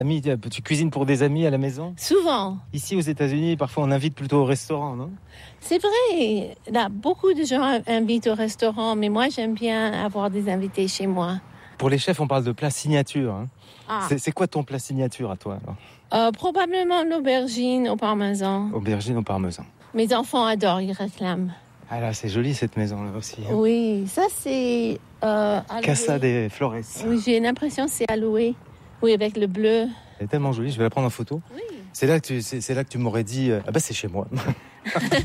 Amis, tu cuisines pour des amis à la maison? Souvent. Ici aux États-Unis, parfois on invite plutôt au restaurant, non? C'est vrai, là, beaucoup de gens invitent au restaurant, mais moi j'aime bien avoir des invités chez moi. Pour les chefs, on parle de plat signature. Hein. Ah. C'est quoi ton plat signature à toi alors? Probablement l'aubergine au parmesan. Aubergine au parmesan. Mes enfants adorent, ils réclament. Ah là, c'est joli cette maison là aussi. Hein. Oui, ça c'est... Casa de Flores. Oui, j'ai l'impression que c'est à louer. Oui, avec le bleu. Elle est tellement jolie, je vais la prendre en photo. Oui. C'est là que tu m'aurais dit, ah bah c'est chez moi.